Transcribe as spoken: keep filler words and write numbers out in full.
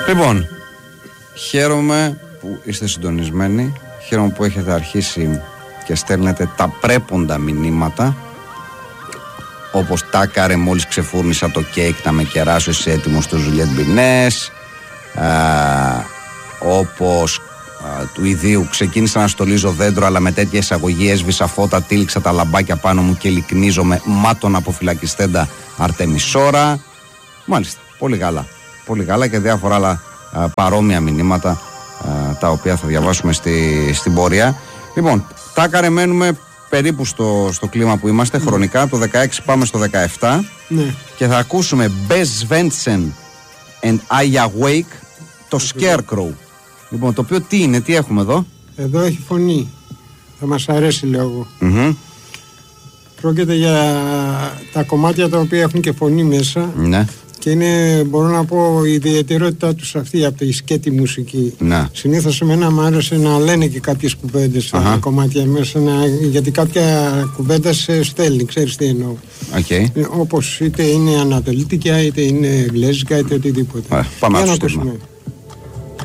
Λοιπόν, χαίρομαι που είστε συντονισμένοι. Χαίρομαι που έχετε αρχίσει και στέλνετε τα πρέποντα μηνύματα. Όπως τάκαρε μόλις ξεφούρνησα το κέικ να με κεράσω, είσαι έτοιμος στο Ζουλιέτ Μπινές. Όπως α, του ιδίου ξεκίνησα να στολίζω δέντρο, αλλά με τέτοια εισαγωγή έσβησα φώτα, τύλιξα τα λαμπάκια πάνω μου και λυκνίζομαι μάτων αποφυλακιστέντα Αρτεμισόρα. Μάλιστα, πολύ καλά. Πολύ καλά και διάφορα άλλα α, παρόμοια μηνύματα α, τα οποία θα διαβάσουμε στη, στην πορεία. Λοιπόν, τάκαρε μένουμε περίπου στο, στο κλίμα που είμαστε, mm. χρονικά. Από το δεκαέξι πάμε στο δεκαεπτά mm. και θα ακούσουμε Bess Svensson and I Awake, το Scarecrow. Λοιπόν, το οποίο τι είναι, τι έχουμε εδώ? Εδώ έχει φωνή. Θα μας αρέσει λίγο. Mm-hmm. Πρόκειται για τα κομμάτια τα οποία έχουν και φωνή μέσα. Ναι. Και είναι, μπορώ να πω, η ιδιαιτερότητά τους αυτή από τη σκέτη μουσική. Ναι. Συνήθως εμένα μου άρεσε να λένε και κάποιες κουβέντες στα uh-huh. κομμάτια μέσα, να, γιατί κάποια κουβέντα σε στέλνει, ξέρεις τι εννοώ. Okay. Όπως είτε είναι ανατολίτικα, είτε είναι γλέζικα, είτε οτιδήποτε. Uh, πάμε να το στείλουμε.